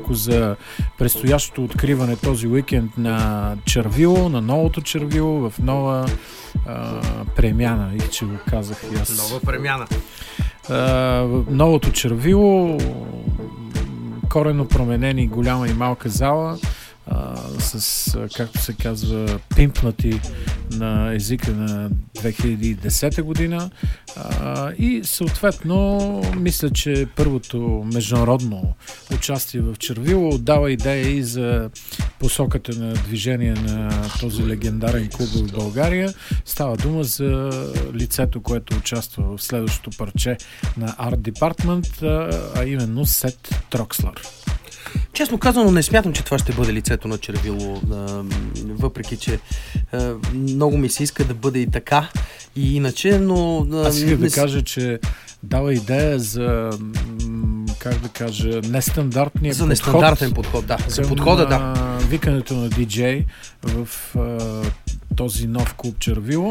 малко за предстоящото откриване този уикенд на Червило, на новото Червило, в нова премяна. И че го казах и аз. Нова премяна. Новото Червило, коренно променени голяма и малка зала, с, както се казва, пимпнати на езика на 2010 година, и съответно мисля, че първото международно участие в Червило дава идея и за посоката на движение на този легендарен клуб в България. Става дума за лицето, което участва в следващото парче на Art Department, а именно Сет Трокслър. Честно казано, не смятам, че това ще бъде лицето на Червило, въпреки че много ми се иска да бъде и така, и иначе, но... Аз исках да кажа, че дава идея за, как да кажа, нестандартния подход. За нестандартен подход, да. За подхода, да. Викането на диджей в този нов клуб Червило.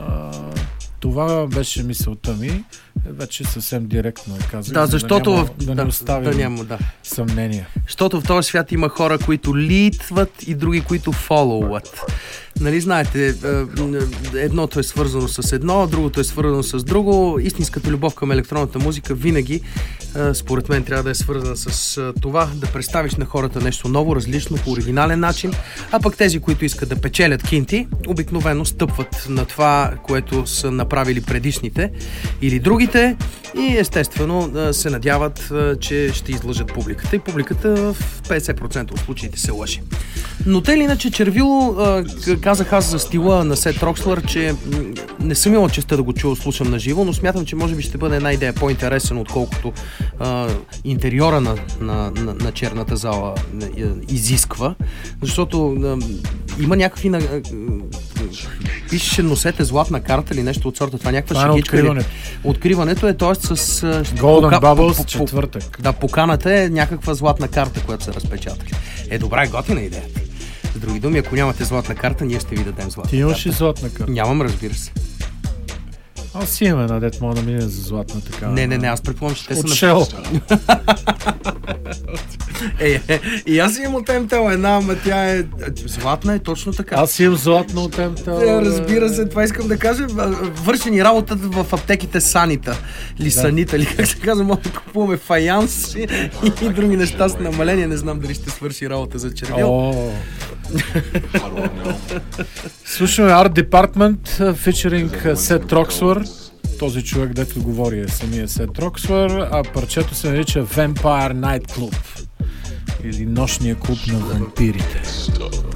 Това беше мисълта ми. Вече съвсем директно казах. Да, защото да не оставим съмнение. Защото в този свят има хора, които лидват и други, които фоллоуват. Нали знаете, едното е свързано с едно, другото е свързано с друго. Истинската любов към електронната музика винаги, според мен, трябва да е свързана с това да представиш на хората нещо ново, различно, по оригинален начин, а пък тези, които искат да печелят кинти, обикновено стъпват на това, което са направили предишните или другите, и естествено се надяват, че ще излъжат публиката, и публиката в 50% от случаите се лъжи. Но те или иначе Червило, казах аз за стила на Сет Трокслър, че не съм имал честта да го слушам на живо, но смятам, че може би ще бъде една идея по-интересен, отколкото интериора на черната зала изисква, защото има някакви пишеше носете златна карта или нещо от сорта. Това някаква шегичка. Откриването е, т.е. с Golden Bubbles четвъртък. Да, поканата е някаква златна карта, която се разпечатали. Добра, готина идеята. С други думи, ако нямате златна карта, ние ще ви дадем златна карта. Ти имаш ли златна карта? Нямам, разбира се. Аз си имам една, дет мога да мине за златна така. Не, аз предполагам, че те са... От Шел. И аз имам от МТЛ една, ама тя е... Златна е точно така. Аз имам златна от МТЛ. Разбира се, това искам да кажа. Върши ни работа в аптеките Санита. Или Санита, или как се казва, може да купуваме фаянс и други неща с намаление. Не знам дали ще свърши работа за Червил. Слушаме Art Department featuring Сет Трокслър. Този човек, дето говори, е самия Сет Трокслър, а парчето се нарича Vampire Night Club или нощния клуб на вампирите.